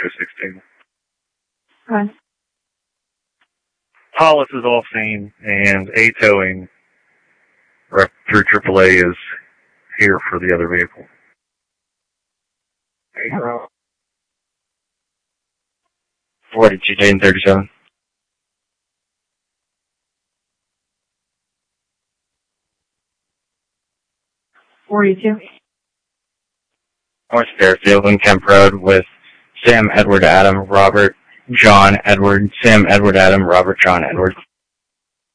216. Okay. Hollis is off scene, and A towing through AAA is here for the other vehicle. 42 Dayton 37. North Fairfield and Kemp Road with Sam, Edward, Adam, Robert, John, Edward, Sam, Edward, Adam, Robert, John, Edward.